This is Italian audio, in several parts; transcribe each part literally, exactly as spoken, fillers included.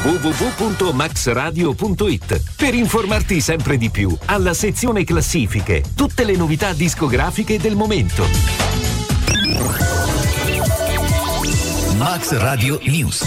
w w w punto max radio punto it per informarti sempre di più. Alla sezione classifiche, tutte le novità discografiche del momento. Max Radio News.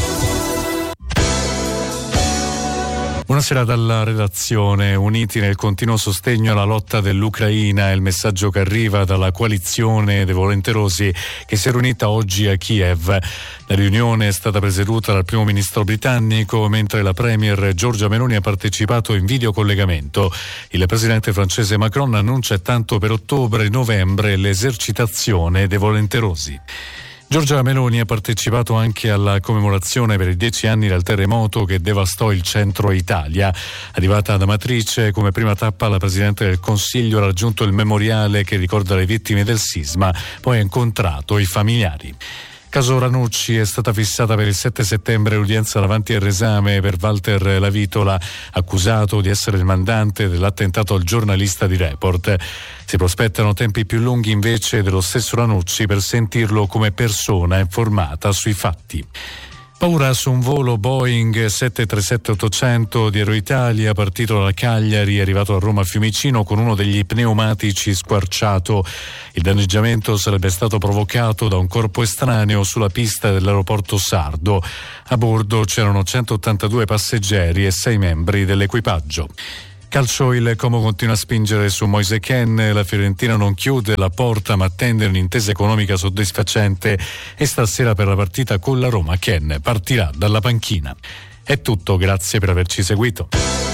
Buonasera dalla redazione. Uniti nel continuo sostegno alla lotta dell'Ucraina è il messaggio che arriva dalla coalizione dei volenterosi che si è riunita oggi a Kiev. La riunione è stata presieduta dal primo ministro britannico, mentre la premier Giorgia Meloni ha partecipato in videocollegamento. Il presidente francese Macron annuncia tanto per ottobre e novembre l'esercitazione dei volenterosi. Giorgia Meloni ha partecipato anche alla commemorazione per i dieci anni del terremoto che devastò il centro Italia. Arrivata ad Amatrice, come prima tappa la Presidente del Consiglio ha raggiunto il memoriale che ricorda le vittime del sisma, poi ha incontrato i familiari. Caso Ranucci, è stata fissata per il sette settembre l'udienza davanti al resame per Walter Lavitola, accusato di essere il mandante dell'attentato al giornalista di Report. Si prospettano tempi più lunghi invece dello stesso Ranucci per sentirlo come persona informata sui fatti. Paura su un volo Boeing sette tre sette ottocento di Aeroitalia partito da Cagliari, arrivato a Roma Fiumicino con uno degli pneumatici squarciato. Il danneggiamento sarebbe stato provocato da un corpo estraneo sulla pista dell'aeroporto sardo. A bordo c'erano centottantadue passeggeri e sei membri dell'equipaggio. Calcio, il Como continua a spingere su Moise Kean, la Fiorentina non chiude la porta ma attende un'intesa economica soddisfacente e stasera per la partita con la Roma Kean partirà dalla panchina. È tutto, grazie per averci seguito.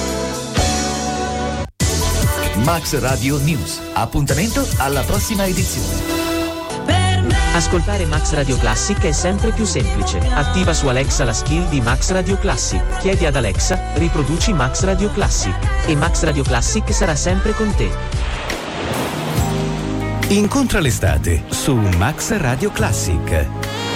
Max Radio News. Appuntamento alla prossima edizione. Ascoltare Max Radio Classic è sempre più semplice. Attiva su Alexa la skill di Max Radio Classic. Chiedi ad Alexa, riproduci Max Radio Classic. E Max Radio Classic sarà sempre con te. Incontra l'estate su Max Radio Classic.